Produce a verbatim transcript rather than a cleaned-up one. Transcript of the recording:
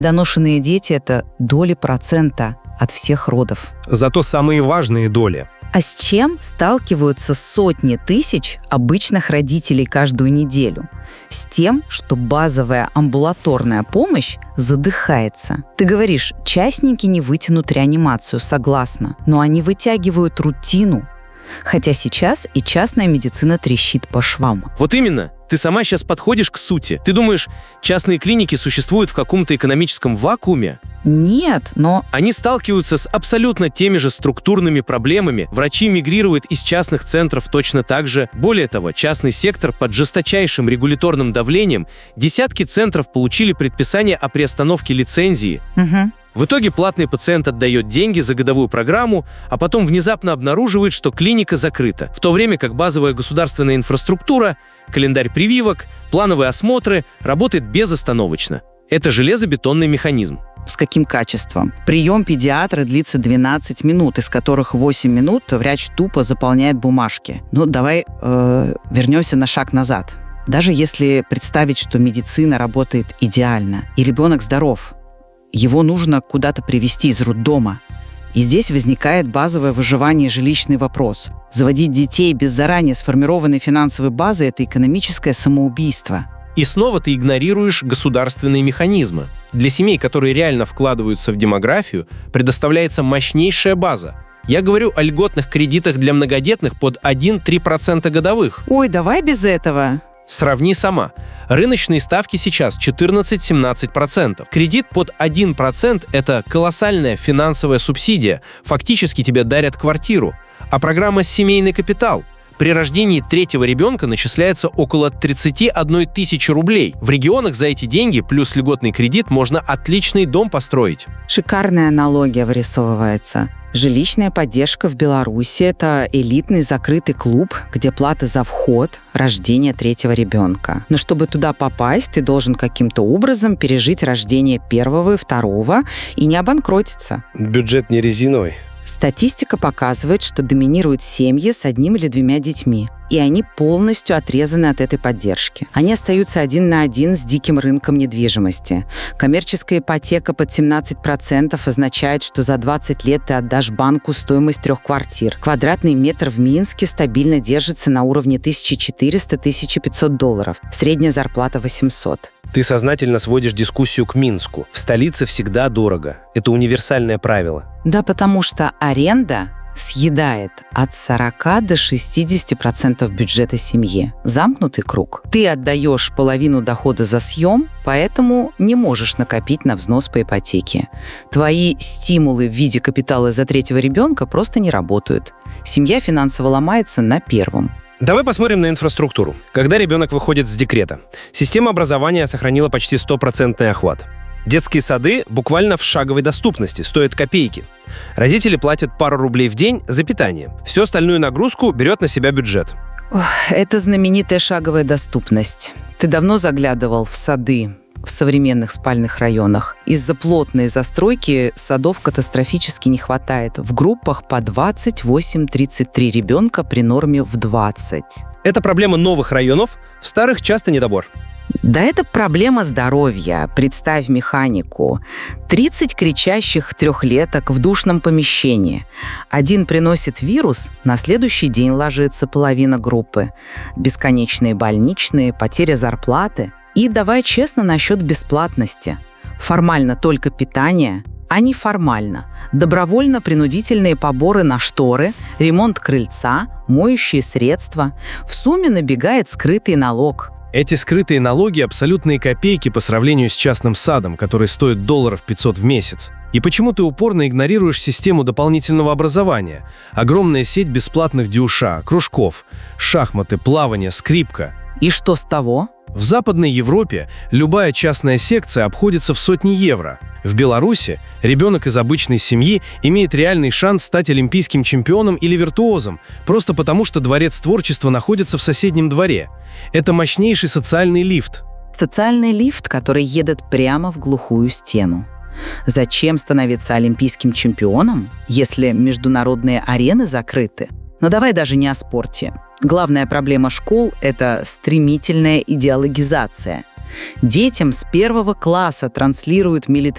Доношенные дети – это доли процента от всех родов. Зато самые важные доли. А с чем сталкиваются сотни тысяч обычных родителей каждую неделю? С тем, что базовая амбулаторная помощь задыхается. Ты говоришь, частники не вытянут реанимацию, согласна, но они вытягивают рутину. Хотя сейчас и частная медицина трещит по швам. Вот именно. Ты сама сейчас подходишь к сути. Ты думаешь, частные клиники существуют в каком-то экономическом вакууме? Нет, но... Они сталкиваются с абсолютно теми же структурными проблемами. Врачи мигрируют из частных центров точно так же. Более того, частный сектор под жесточайшим регуляторным давлением. Десятки центров получили предписание о приостановке лицензии. Угу. В итоге платный пациент отдает деньги за годовую программу, а потом внезапно обнаруживает, что клиника закрыта, в то время как базовая государственная инфраструктура, календарь прививок, плановые осмотры работает безостановочно. Это железобетонный механизм. С каким качеством? Прием педиатра длится двенадцать минут, из которых восемь минут врач тупо заполняет бумажки. Ну, давай э, вернемся на шаг назад. Даже если представить, что медицина работает идеально, и ребенок здоров, его нужно куда-то привезти из роддома. И здесь возникает базовое выживание и жилищный вопрос. Заводить детей без заранее сформированной финансовой базы – это экономическое самоубийство. И снова ты игнорируешь государственные механизмы. Для семей, которые реально вкладываются в демографию, предоставляется мощнейшая база. Я говорю о льготных кредитах для многодетных под один-три процента годовых. Ой, давай без этого. Сравни сама. Рыночные ставки сейчас четырнадцать-семнадцать процентов. Кредит под один процент – это колоссальная финансовая субсидия. Фактически тебе дарят квартиру. А программа «Семейный капитал» при рождении третьего ребенка начисляется около тридцать одна тысяча рублей. В регионах за эти деньги плюс льготный кредит можно отличный дом построить. Шикарная аналогия вырисовывается. Жилищная поддержка в Беларуси – это элитный закрытый клуб, где плата за вход – рождение третьего ребенка. Но чтобы туда попасть, ты должен каким-то образом пережить рождение первого и второго и не обанкротиться. Бюджет не резиновый. Статистика показывает, что доминируют семьи с одним или двумя детьми, и они полностью отрезаны от этой поддержки. Они остаются один на один с диким рынком недвижимости. Коммерческая ипотека под семнадцать процентов означает, что за двадцать лет ты отдашь банку стоимость трех квартир. Квадратный метр в Минске стабильно держится на уровне тысяча четыреста - тысяча пятьсот долларов. Средняя зарплата восемьсот. Ты сознательно сводишь дискуссию к Минску. В столице всегда дорого. Это универсальное правило. Да, потому что аренда съедает от сорока до шестидесяти процентов бюджета семьи. Замкнутый круг. Ты отдаешь половину дохода за съем, поэтому не можешь накопить на взнос по ипотеке. Твои стимулы в виде капитала за третьего ребенка просто не работают. Семья финансово ломается на первом. Давай посмотрим на инфраструктуру. Когда ребенок выходит с декрета, система образования сохранила почти стопроцентный охват. Детские сады буквально в шаговой доступности, стоят копейки. Родители платят пару рублей в день за питание. Всю остальную нагрузку берет на себя бюджет. Ох, это знаменитая шаговая доступность. Ты давно заглядывал в сады в современных спальных районах? Из-за плотной застройки садов катастрофически не хватает. В группах по двадцать восемь - тридцать три ребенка при норме в двадцать. Это проблема новых районов, в старых часто недобор. Да это проблема здоровья. Представь механику. тридцать кричащих трехлеток в душном помещении. Один приносит вирус, на следующий день ложится половина группы. Бесконечные больничные, потеря зарплаты. И давай честно насчет бесплатности. Формально только питание, а неформально. Добровольно-принудительные поборы на шторы, ремонт крыльца, моющие средства. В сумме набегает скрытый налог. Эти скрытые налоги – абсолютные копейки по сравнению с частным садом, который стоит долларов пятьсот в месяц. И почему ты упорно игнорируешь систему дополнительного образования? Огромная сеть бесплатных ДЮШа, кружков, шахматы, плавание, скрипка. И что с того? В Западной Европе любая частная секция обходится в сотни евро. В Беларуси ребенок из обычной семьи имеет реальный шанс стать олимпийским чемпионом или виртуозом, просто потому что дворец творчества находится в соседнем дворе. Это мощнейший социальный лифт. Социальный лифт, который едет прямо в глухую стену. Зачем становиться олимпийским чемпионом, если международные арены закрыты? Но давай даже не о спорте. Главная проблема школ – это стремительная идеологизация. Детям с первого класса транслируют милитаризацию